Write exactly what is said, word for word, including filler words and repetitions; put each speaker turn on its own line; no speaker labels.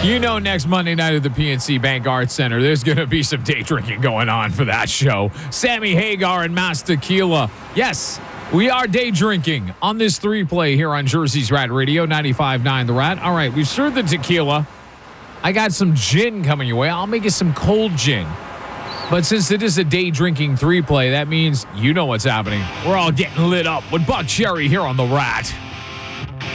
You know, next Monday night at the P N C Bank Arts Center, there's going to be some day drinking going on for that show. Sammy Hagar and Mas Tequila. Yes, we are day drinking on this three play here on Jersey's Rat Radio, ninety-five point nine The Rat. All right, we've served the tequila. I got some gin coming your way. I'll make you some cold gin. But since it is a day drinking three play, that means you know what's happening. We're all getting lit up with Buck Cherry here on The Rat.